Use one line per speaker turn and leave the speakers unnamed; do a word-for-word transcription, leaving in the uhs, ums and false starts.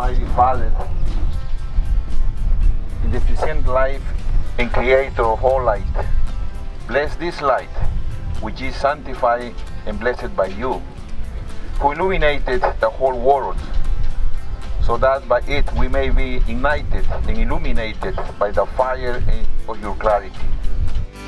Almighty Father, in the present life and creator of all light, bless this light, which is sanctified and blessed by you, who illuminated the whole world, so that by it we may be ignited and illuminated by the fire of your clarity.